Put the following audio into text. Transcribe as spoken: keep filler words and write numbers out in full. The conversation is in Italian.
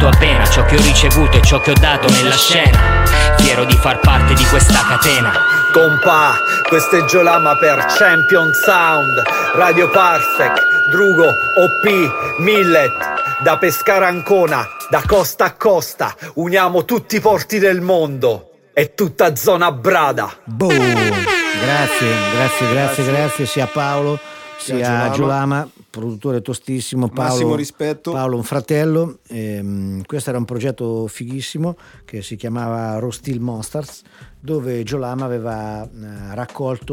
tutto a pena, ciò che ho ricevuto e ciò che ho dato nella scena. Fiero di far parte di questa catena. Compa, questo è Giolama per Champion Sound, Radio Parsec, Drugo, O P, Millet. Da Pescara Ancona, da costa a costa, uniamo tutti i porti del mondo e tutta zona Brada. Boom. Grazie, grazie, grazie, grazie sia a Paolo sia a Giolama, produttore tostissimo. Paolo, massimo rispetto. Paolo un fratello. Ehm, questo era un progetto fighissimo che si chiamava Raw Steel Monsters, dove Giolama aveva eh, raccolto